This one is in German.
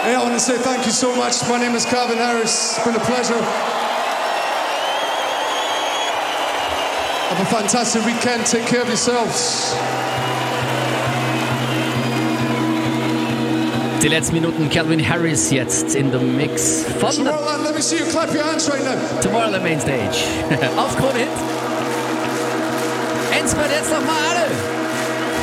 Hey, I want to say thank you so much. My name is Calvin Harris. It's been a pleasure. Have a fantastic weekend. Take care of yourselves. Die letzten Minuten Calvin Harris jetzt in the Mix von Tomorrowland, let me see you clap your hands right now. Tomorrowland Main Stage. Auf Krone Hit. Endspurt jetzt nochmal alle.